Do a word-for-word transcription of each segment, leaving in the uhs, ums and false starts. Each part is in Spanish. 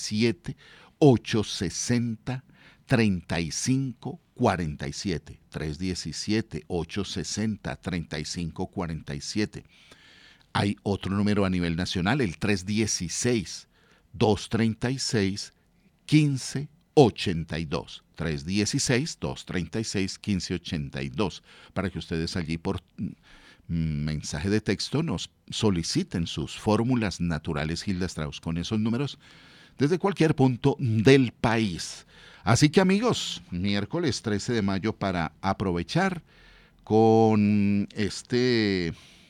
diecisiete, ochocientos sesenta, treinta y cinco cuarenta y siete. tres uno siete, ochocientos sesenta, treinta y cinco cuarenta y siete. Hay otro número a nivel nacional, el tres uno seis, dos tres seis, uno cinco ochenta y dos. tres uno seis, dos tres seis, uno cinco ochenta y dos. Para que ustedes allí por mensaje de texto nos soliciten sus fórmulas naturales Hilda Strauss con esos números desde cualquier punto del país. Así que amigos, miércoles trece de mayo para aprovechar con este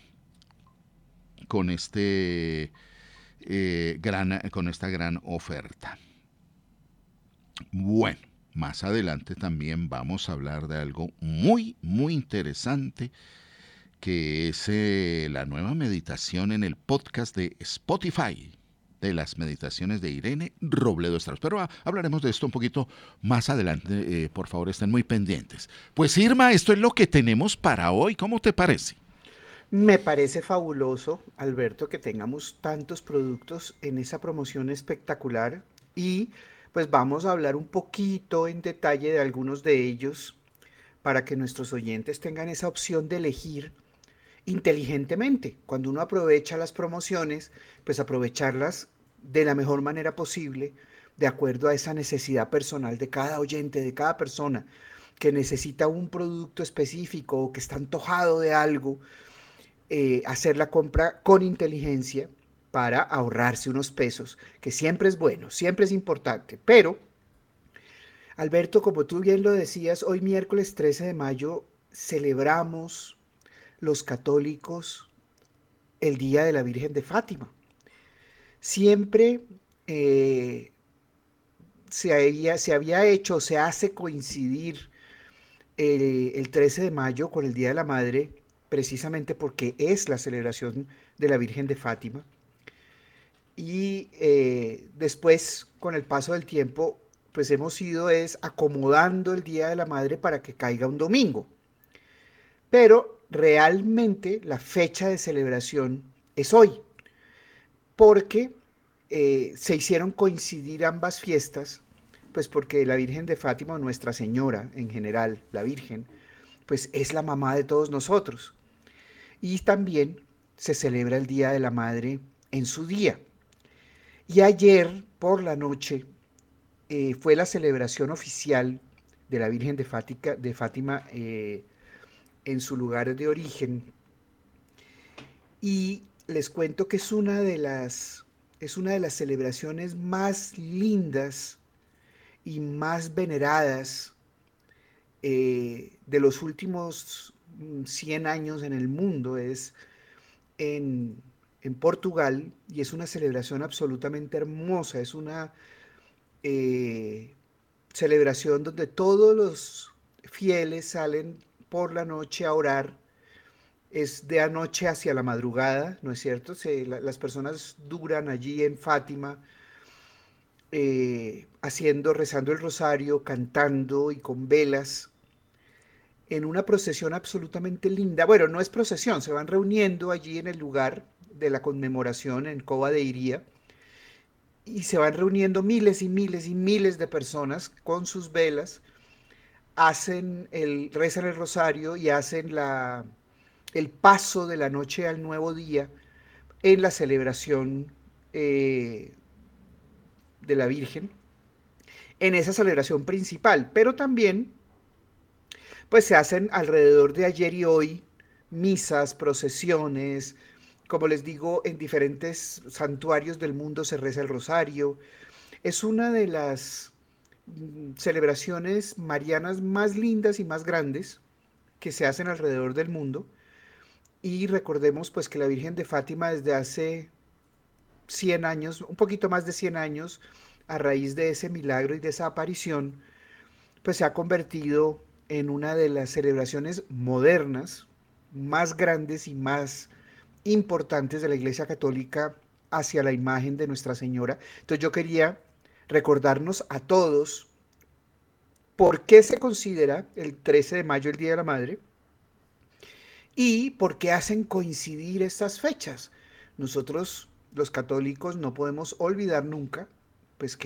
con este eh, gran con esta gran oferta. Bueno, más adelante también vamos a hablar de algo muy muy interesante que es eh, la nueva meditación en el podcast de Spotify de las meditaciones de Irene Robledo Strauss. Pero ah, hablaremos de esto un poquito más adelante. Eh, por favor, estén muy pendientes. Pues Irma, esto es lo que tenemos para hoy. ¿Cómo te parece? Me parece fabuloso, Alberto, que tengamos tantos productos en esa promoción espectacular y pues vamos a hablar un poquito en detalle de algunos de ellos para que nuestros oyentes tengan esa opción de elegir inteligentemente. Cuando uno aprovecha las promociones, pues aprovecharlas de la mejor manera posible, de acuerdo a esa necesidad personal de cada oyente, de cada persona que necesita un producto específico o que está antojado de algo, eh, hacer la compra con inteligencia para ahorrarse unos pesos, que siempre es bueno, siempre es importante. Pero, Alberto, como tú bien lo decías, hoy miércoles trece de mayo celebramos los católicos el Día de la Virgen de Fátima. Siempre eh, se, había, se había hecho, se hace coincidir eh, el trece de mayo con el Día de la Madre, precisamente porque es la celebración de la Virgen de Fátima. Y eh, después, con el paso del tiempo, pues hemos ido es acomodando el Día de la Madre para que caiga un domingo. Pero realmente la fecha de celebración es hoy, porque eh, se hicieron coincidir ambas fiestas, pues porque la Virgen de Fátima, o Nuestra Señora en general, la Virgen, pues es la mamá de todos nosotros. Y también se celebra el Día de la Madre en su día. Y ayer por la noche eh, fue la celebración oficial de la Virgen de, Fática, de Fátima eh, en su lugar de origen. Y les cuento que es una de las, es una de las celebraciones más lindas y más veneradas eh, de los últimos cien años en el mundo. Es en, en Portugal y es una celebración absolutamente hermosa. Es una eh, celebración donde todos los fieles salen por la noche a orar. Es de anoche hacia la madrugada, ¿no es cierto? Se, la, las personas duran allí en Fátima, eh, haciendo, rezando el rosario, cantando y con velas, en una procesión absolutamente linda. Bueno, no es procesión, se van reuniendo allí en el lugar de la conmemoración en Cova de Iría y se van reuniendo miles y miles y miles de personas con sus velas, hacen el, rezan el rosario y hacen la, el paso de la noche al nuevo día en la celebración eh, de la Virgen, en esa celebración principal, pero también pues se hacen alrededor de ayer y hoy misas, procesiones, como les digo, en diferentes santuarios del mundo se reza el rosario. Es una de las mm, celebraciones marianas más lindas y más grandes que se hacen alrededor del mundo. Y recordemos pues que la Virgen de Fátima desde hace cien años, un poquito más de cien años, a raíz de ese milagro y de esa aparición, pues se ha convertido en una de las celebraciones modernas más grandes y más importantes de la Iglesia Católica hacia la imagen de Nuestra Señora. Entonces yo quería recordarnos a todos por qué se considera el trece de mayo el Día de la Madre y por qué hacen coincidir estas fechas. Nosotros, los católicos, no podemos olvidar nunca, pues que